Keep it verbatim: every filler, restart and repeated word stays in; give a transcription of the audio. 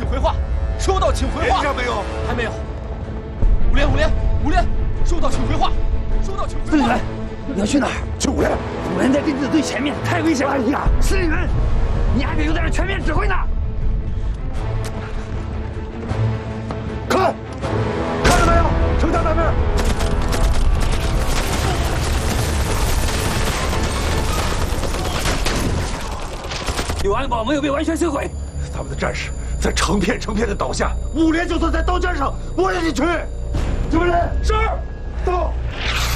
回话。收到，请回话。 连上没有？ 还没有。五连，五连，五连，收到，请回话。收到，请回话。司令员，你要去哪儿？ 去五连。 五连在侦字队前面，太危险了。哎呀，司令员，你还得有点全面指挥呢。 看，看到没有？城墙那边。 有安保没有被完全摧毁， 他们的战士在成片成片的倒下，五连就算在刀尖上，我也得去。指挥连是，到。